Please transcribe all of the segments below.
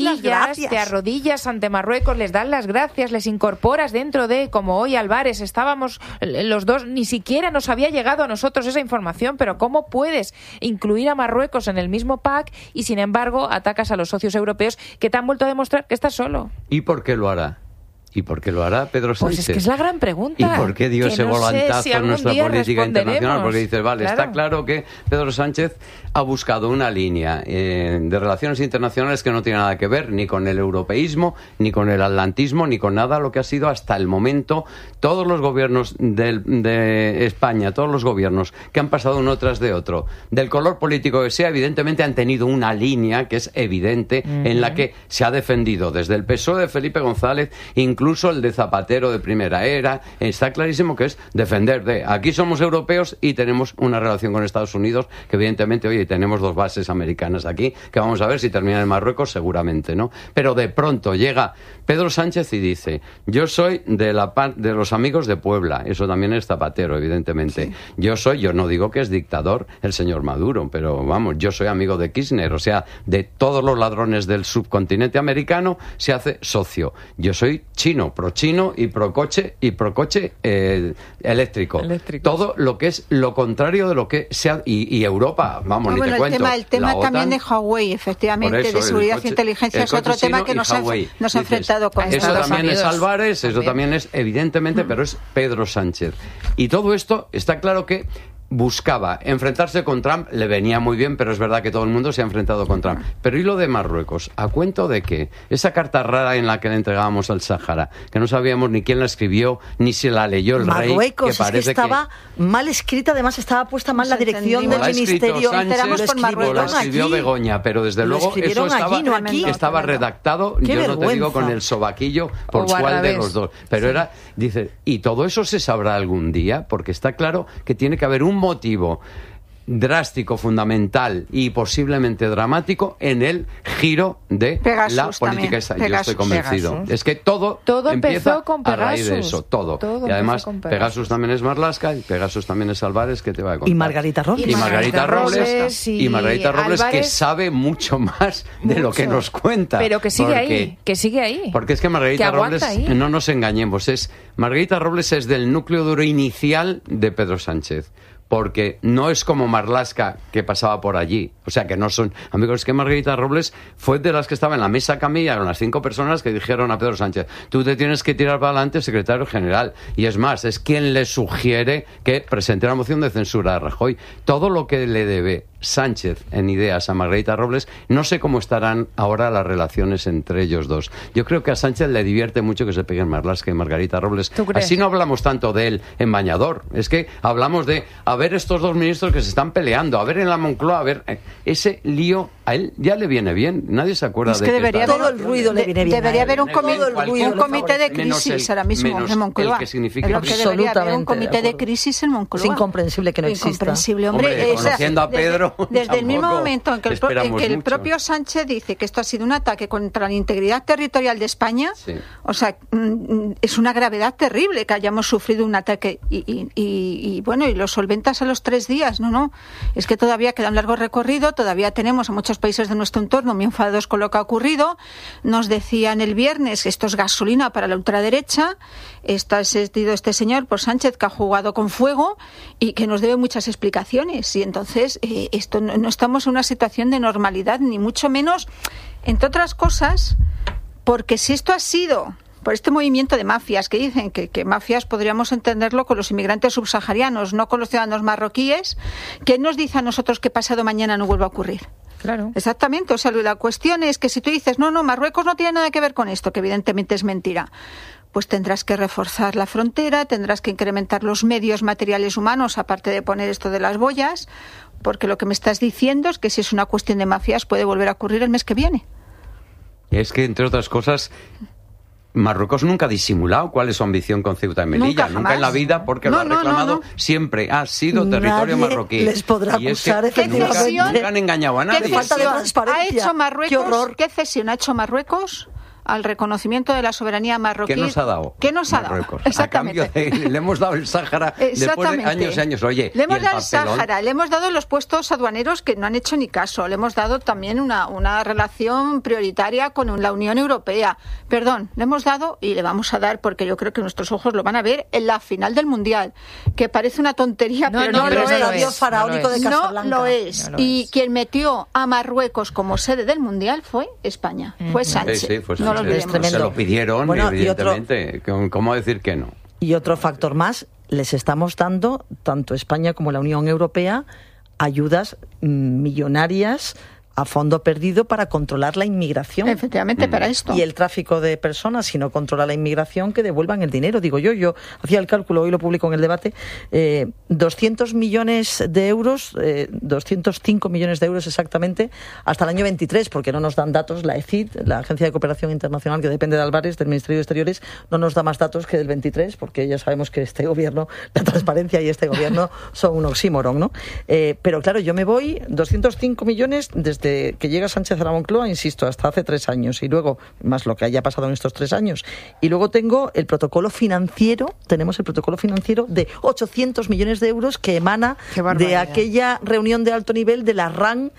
te arrodillas ante Marruecos, les das las gracias, les incorporas dentro de, como hoy Álvarez, estábamos los dos, ni siquiera nos había llegado a nosotros esa información, pero ¿cómo puedes incluir a Marruecos en el mismo pack y sin embargo atacas a los socios europeos que te han vuelto a demostrar que estás solo? ¿Y por qué lo hará? ¿Y por qué lo hará Pedro Sánchez? Pues es que es la gran pregunta. ¿Y por qué dio ese volantazo en nuestra política internacional? Porque dices, vale, claro, está claro que Pedro Sánchez ha buscado una línea de relaciones internacionales que no tiene nada que ver ni con el europeísmo, ni con el atlantismo, ni con nada lo que ha sido hasta el momento todos los gobiernos de España, todos los gobiernos que han pasado uno tras de otro, del color político que sea, evidentemente han tenido una línea que es evidente en la que se ha defendido desde el PSOE de Felipe González, incluso el de Zapatero de primera era. Está clarísimo que es defender de aquí somos europeos y tenemos una relación con Estados Unidos que evidentemente, oye, tenemos 2 bases americanas aquí que vamos a ver si terminan en Marruecos, seguramente, ¿no? Pero de pronto llega Pedro Sánchez y dice, yo soy de los amigos de Puebla, eso también es Zapatero, evidentemente. Sí. Yo no digo que es dictador el señor Maduro, pero vamos, yo soy amigo de Kirchner, o sea, de todos los ladrones del subcontinente americano se hace socio. Yo soy chino, pro chino y pro coche eléctrico. Todo lo que es lo contrario de lo que sea y Europa, vamos, ni te cuento. El tema también de Huawei, efectivamente, eso, de seguridad e inteligencia es otro tema que nos ha enfrentado con Estados Unidos. Eso también es Álvarez, eso también es evidentemente, pero es Pedro Sánchez. Y todo esto está claro que buscaba enfrentarse con Trump, le venía muy bien, pero es verdad que todo el mundo se ha enfrentado con Trump. Pero ¿y lo de Marruecos? ¿A cuento de qué? Esa carta rara en la que le entregábamos al Sáhara, que no sabíamos ni quién la escribió, ni si la leyó el rey. Marruecos, que parece es que estaba mal escrita, además estaba puesta mal la dirección del ministerio. La escribió Begoña, pero desde luego eso estaba redactado, yo no te digo con el sobaquillo por cuál de los dos. Pero dice, ¿y todo eso se sabrá algún día? Porque está claro que tiene que haber un motivo drástico, fundamental y posiblemente dramático en el giro de Pegasus, la política esta. Yo estoy convencido. Pegasus. Es que todo empezó con Pegasus. A raíz de eso, todo y además Pegasus también es Marlaska y Pegasus también es Álvarez, que te va a contar. Y Margarita Robles. Y Margarita Robles que sabe mucho más de lo que nos cuenta. Pero que sigue ahí. Porque es que Margarita Robles, no nos engañemos, Margarita Robles es del núcleo duro inicial de Pedro Sánchez. Porque no es como Marlaska, que pasaba por allí. O sea, que no son amigos. Es que Margarita Robles fue de las que estaba en la mesa camilla con las 5 personas que dijeron a Pedro Sánchez, tú te tienes que tirar para adelante, secretario general. Y es más, es quien le sugiere que presente una moción de censura a Rajoy. Todo lo que le debe Sánchez en ideas a Margarita Robles, no sé cómo estarán ahora las relaciones entre ellos dos. Yo creo que a Sánchez le divierte mucho que se peguen Marlaska y Margarita Robles. Así no hablamos tanto de él en Bañador. Es que hablamos de a ver estos dos ministros que se están peleando, a ver en la Moncloa, a ver ese lío, a él ya le viene bien. Nadie se acuerda de que todo el ruido le viene bien. Debería haber un comité de crisis ahora mismo en Moncloa. Debería haber un comité de crisis en Moncloa. Es incomprensible que no exista. Incomprensible, hombre. Conociendo a Pedro, desde el mismo momento en que el propio Sánchez dice que esto ha sido un ataque contra la integridad territorial de España, o sea, es una gravedad terrible que hayamos sufrido un ataque y bueno, y lo solventas a los 3 días. No, es que todavía queda un largo recorrido, todavía tenemos a muchos países de nuestro entorno muy enfadados con lo que ha ocurrido. Nos decían el viernes que esto es gasolina para la ultraderecha. Está sentido este señor por Sánchez, que ha jugado con fuego y que nos debe muchas explicaciones. Y entonces esto no estamos en una situación de normalidad, ni mucho menos, entre otras cosas, porque si esto ha sido por este movimiento de mafias, que dicen que mafias podríamos entenderlo con los inmigrantes subsaharianos, no con los ciudadanos marroquíes, ¿quién nos dice a nosotros que pasado mañana no vuelva a ocurrir? Claro. Exactamente, o sea, la cuestión es que si tú dices, no, Marruecos no tiene nada que ver con esto, que evidentemente es mentira, pues tendrás que reforzar la frontera, tendrás que incrementar los medios materiales humanos, aparte de poner esto de las boyas, porque lo que me estás diciendo es que si es una cuestión de mafias puede volver a ocurrir el mes que viene. Es que, entre otras cosas, Marruecos nunca ha disimulado cuál es su ambición con Ceuta y Melilla, nunca en la vida, porque lo ha reclamado, siempre ha sido territorio marroquí. Les podrá acusar, efectivamente. Nunca han engañado a nadie. ¿Qué cesión ha hecho Marruecos al reconocimiento de la soberanía marroquí. ¿Qué nos ha dado? ¿Qué nos ha dado? Exactamente. A cambio le hemos dado el Sáhara después de años y años. Oye, le hemos dado el Sáhara, le hemos dado los puestos aduaneros que no han hecho ni caso, le hemos dado también una relación prioritaria con la Unión Europea. Perdón, le hemos dado y le vamos a dar, porque yo creo que nuestros ojos lo van a ver en la final del Mundial, que parece una tontería, pero no lo es. Faraónico de Casablanca. No lo es. Y quien metió a Marruecos como sede del Mundial fue España, fue Sánchez. Sí, fue Sánchez. No lo olvidemos. Se lo pidieron, evidentemente. ¿Cómo decir que no? Y otro factor más, les estamos dando, tanto España como la Unión Europea, ayudas millonarias a fondo perdido para controlar la inmigración. Efectivamente, para esto. Y el tráfico de personas, si no controla la inmigración, que devuelvan el dinero. Digo yo hacía el cálculo, hoy lo publico en el debate, 200 millones de euros, 205 millones de euros exactamente, hasta el año 23, porque no nos dan datos, la ECID, la Agencia de Cooperación Internacional, que depende de Álvarez, del Ministerio de Exteriores, no nos da más datos que del 23, porque ya sabemos que este gobierno, la transparencia y este gobierno son un oxímoron, ¿no? Pero claro, yo me voy, 205 millones desde que llega Sánchez a la Moncloa, insisto, hasta hace 3 años, y luego, más lo que haya pasado en estos 3 años. Y luego tenemos el protocolo financiero de 800 millones de euros que emana de aquella reunión de alto nivel de la RAN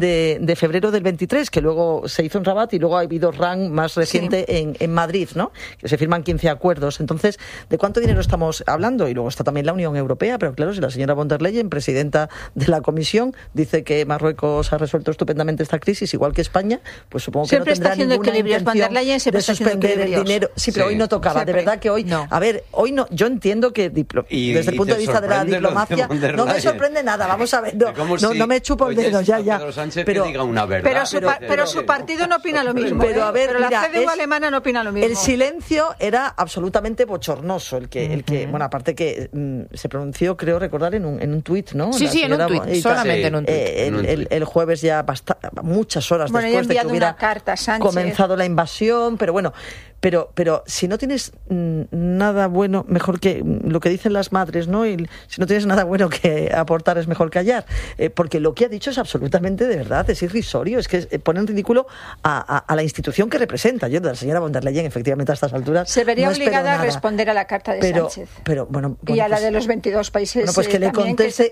de febrero del 23, que luego se hizo en Rabat y luego ha habido RAN más reciente en Madrid, ¿no? Que se firman 15 acuerdos. Entonces, ¿de cuánto dinero estamos hablando? Y luego está también la Unión Europea, pero claro, si la señora von der Leyen, presidenta de la Comisión, dice que Marruecos ha resuelto estupendamente esta crisis, igual que España, pues supongo que siempre no tendrá ninguna intención de suspender el dinero. Sí, pero hoy no tocaba, siempre. De verdad que hoy no. A ver, hoy no, yo entiendo que desde el punto de vista de la diplomacia no me sorprende nada, vamos a ver, no me chupo el dedo, ya. Pero diga una verdad. Pero su partido no opina lo mismo. Pero a ver, la CDU alemana no opina lo mismo. El silencio era absolutamente bochornoso, el que bueno, aparte que se pronunció, creo recordar, en un tuit, ¿no? Sí, en un tuit, solamente en un tuit. El jueves ya muchas horas después de que hubiera comenzado la invasión, pero bueno, pero si no tienes nada bueno, mejor que lo que dicen las madres, ¿no? Y si no tienes nada bueno que aportar, es mejor callar, porque lo que ha dicho es absolutamente, de verdad, es irrisorio, es que pone en ridículo a la institución que representa. Yo de la señora von der Leyen, efectivamente, a estas alturas se vería obligada a responder a la carta de Sánchez. Pero y a la de los 22 países. Bueno, pues que le conteste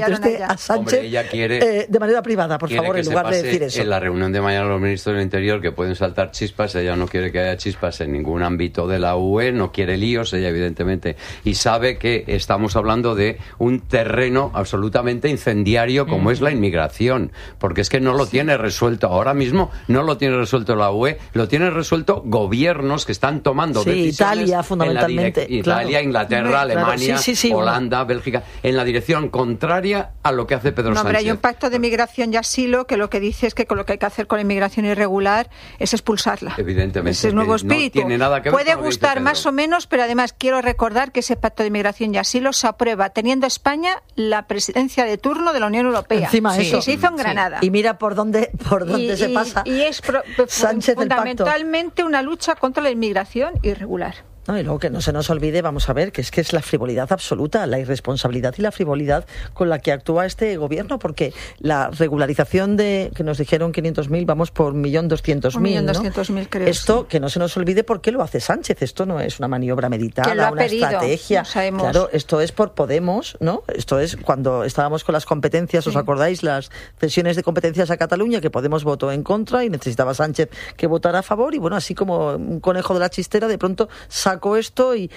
a Sánchez. Hombre, ella quiere, de manera privada, por favor, en lugar de decir eso. En la reunión de mañana los ministros del Interior, que pueden saltar chispas, ella no quiere que haya chispas en ningún ámbito de la UE, no quiere líos, ella evidentemente, y sabe que estamos hablando de un terreno absolutamente incendiario como es la inmigración, porque es que no lo tiene resuelto ahora mismo, no lo tiene resuelto la UE, lo tienen resuelto gobiernos que están tomando decisiones. Italia, fundamentalmente. Italia, Inglaterra, Alemania, Holanda, Bélgica, en la dirección contraria a lo que hace Pedro Sánchez. Pero hay un pacto de migración y asilo que lo que dice es que con lo que hay que hacer con la inmigración irregular es expulsarla. Evidentemente. Ese es nuevo espíritu. No tiene nada que ver Puede gustar más o menos, pero además quiero recordar que ese pacto de migración y asilo se aprueba teniendo España la presidencia de turno de la Unión Europea. Encima eso. Y se hizo en Granada. Y mira por dónde se pasa. Y es Sánchez fundamentalmente una lucha contra la inmigración irregular. No, y luego que no se nos olvide, vamos a ver, que es la frivolidad absoluta, la irresponsabilidad y la frivolidad con la que actúa este gobierno, porque la regularización que nos dijeron 500.000, vamos por 1.200.000, ¿no? 1.200.000, creo. Esto, que no se nos olvide, ¿por qué lo hace Sánchez? Esto no es una maniobra meditada, una estrategia. Claro, esto es por Podemos, ¿no? Esto es cuando estábamos con las competencias, ¿os acordáis? Las cesiones de competencias a Cataluña, que Podemos votó en contra y necesitaba Sánchez que votara a favor, y bueno, así como un conejo de la chistera, de pronto sacó esto y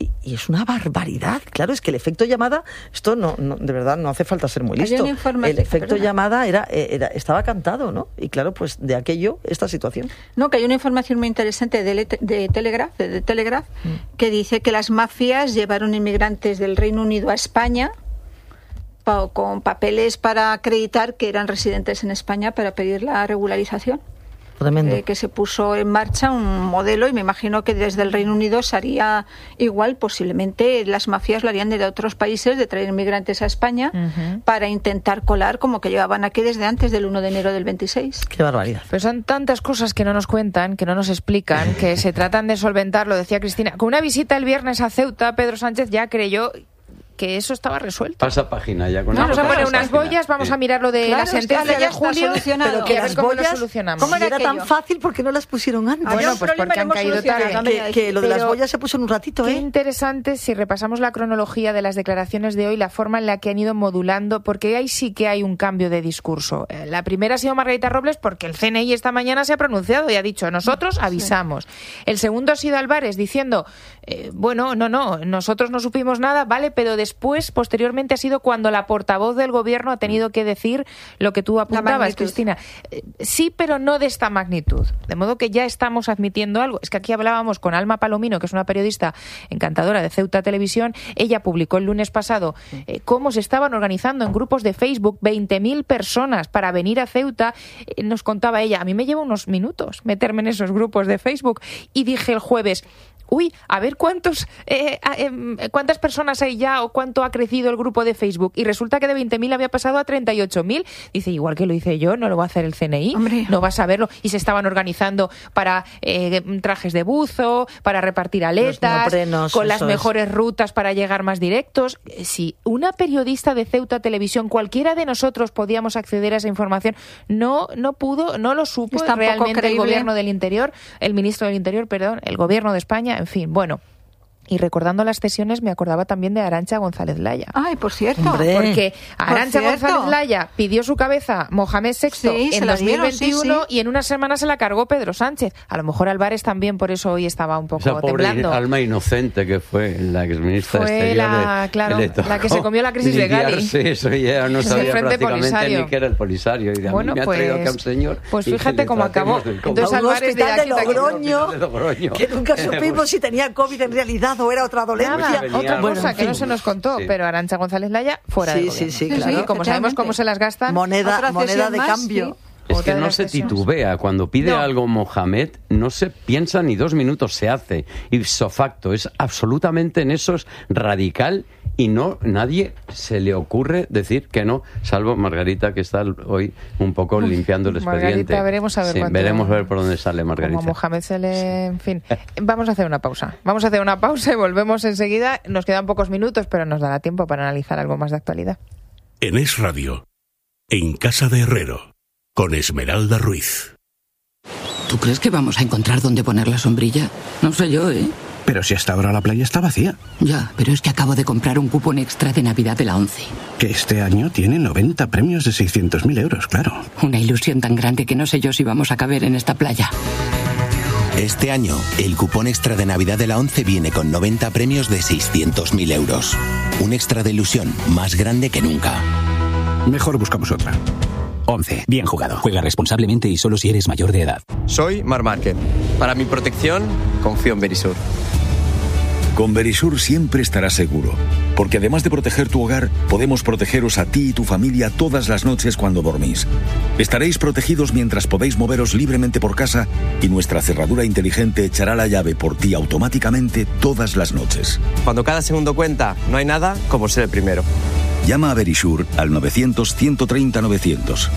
es una barbaridad. Claro, es que el efecto llamada, esto no de verdad no hace falta ser muy listo. El efecto llamada estaba cantado, ¿no? Y claro, pues de aquello esta situación. No, que hay una información muy interesante de Telegraph, que dice que las mafias llevaron inmigrantes del Reino Unido a España con papeles para acreditar que eran residentes en España para pedir la regularización. Que se puso en marcha un modelo, y me imagino que desde el Reino Unido se haría igual. Posiblemente las mafias lo harían desde otros países, de traer inmigrantes a España para intentar colar, como que llevaban aquí desde antes del 1 de enero del 26. ¡Qué barbaridad! Pero son tantas cosas que no nos cuentan, que no nos explican, que se tratan de solventar, lo decía Cristina. Con una visita el viernes a Ceuta, Pedro Sánchez ya creyó que eso estaba resuelto. Pasa página ya con vamos a poner unas boyas, vamos a mirar lo de la sentencia de julio, pero que las cómo boyas lo solucionamos. ¿Cómo era tan fácil? ¿Por qué no las pusieron antes? Bueno, pues porque han caído tarde. Que lo de las boyas se puso en un ratito. Qué interesante si repasamos la cronología de las declaraciones de hoy, la forma en la que han ido modulando, porque ahí sí que hay un cambio de discurso. La primera ha sido Margarita Robles porque el CNI esta mañana se ha pronunciado y ha dicho, nosotros avisamos. El segundo ha sido Álvarez diciendo, bueno, no, nosotros no supimos nada, vale, pero después, posteriormente, ha sido cuando la portavoz del gobierno ha tenido que decir lo que tú apuntabas, Cristina. Sí, pero no de esta magnitud. De modo que ya estamos admitiendo algo. Es que aquí hablábamos con Alma Palomino, que es una periodista encantadora de Ceuta Televisión. Ella publicó el lunes pasado cómo se estaban organizando en grupos de Facebook 20.000 personas para venir a Ceuta. Nos contaba ella, a mí me lleva unos minutos meterme en esos grupos de Facebook. Y dije el jueves, a ver cuántas personas hay ya o cuánto ha crecido el grupo de Facebook. Y resulta que de 20.000 había pasado a 38.000. Dice, igual que lo hice yo, no lo va a hacer el CNI. Hombre. No vas a verlo. Y se estaban organizando para trajes de buzo, para repartir aletas, con las mejores rutas para llegar más directos. Si una periodista de Ceuta Televisión, cualquiera de nosotros podíamos acceder a esa información, no pudo, no lo supo realmente el gobierno del Interior, el ministro del Interior, perdón, el gobierno de España. En fin, bueno. Y recordando las cesiones me acordaba también de Arantxa González Laya. Ay, por cierto. Hombre, porque Arantxa González Laya pidió su cabeza Mohamed VI en 2021 dieron, y en una semana se la cargó Pedro Sánchez. A lo mejor Álvarez también por eso hoy estaba un poco esa pobre temblando. Alma inocente que fue la exministra exterior. La que se comió la crisis de Gali. Sí, eso ya no sabía prácticamente ni qué era el Polisario. Y bueno, me ha traído acá un señor. Pues fíjate cómo acabó. Entonces Álvarez de Logroño, que nunca supimos si tenía COVID en realidad o era otra dolencia. Otra cosa que no se nos contó, pero Arantxa González Laya fuera de gobierno. Sí, claro. Como sabemos cómo se las gastan. Moneda de cambio. Es que no se titubea. Cuando pide algo Mohamed, no se piensa ni 2 minutos, se hace. Ipso facto. Es absolutamente en eso es radical y nadie se le ocurre decir que no, salvo Margarita, que está hoy un poco limpiando el expediente. Margarita, veremos a ver veremos a ver por dónde sale Margarita. Como Mohamed se le... En fin, vamos a hacer una pausa. Y volvemos enseguida. Nos quedan pocos minutos, pero nos dará tiempo para analizar algo más de actualidad. En Es Radio, en Casa de Herrero, con Esmeralda Ruiz. ¿Tú crees que vamos a encontrar dónde poner la sombrilla? No sé yo, ¿eh? Pero si hasta ahora la playa está vacía. Ya, pero es que acabo de comprar un cupón extra de Navidad de la ONCE. Que este año tiene 90 premios de 600.000 euros, claro. Una ilusión tan grande que no sé yo si vamos a caber en esta playa. Este año, el cupón extra de Navidad de la ONCE viene con 90 premios de 600.000 euros. Un extra de ilusión más grande que nunca. Mejor buscamos otra. ONCE. Bien jugado. Juega responsablemente y solo si eres mayor de edad. Soy Marc Márquez. Para mi protección, confío en Verisur. Con Verisur siempre estarás seguro, porque además de proteger tu hogar, podemos protegeros a ti y tu familia todas las noches cuando dormís. Estaréis protegidos mientras podéis moveros libremente por casa y nuestra cerradura inteligente echará la llave por ti automáticamente todas las noches. Cuando cada segundo cuenta, no hay nada como ser el primero. Llama a Verisur al 900-130-900.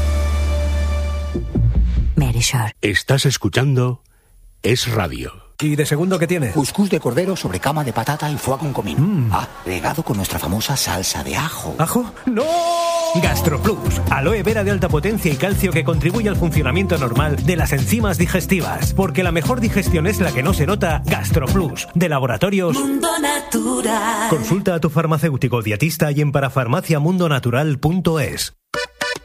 Verisur. Estás escuchando Es Radio. ¿Y de segundo qué tiene? Cuscús de cordero sobre cama de patata y foie con comino. Regado con nuestra famosa salsa de ajo. ¿Ajo? ¡No! GastroPlus, aloe vera de alta potencia y calcio que contribuye al funcionamiento normal de las enzimas digestivas. Porque la mejor digestión es la que no se nota. GastroPlus, de Laboratorios Mundo Natural. Consulta a tu farmacéutico dietista y en parafarmaciamundonatural.es.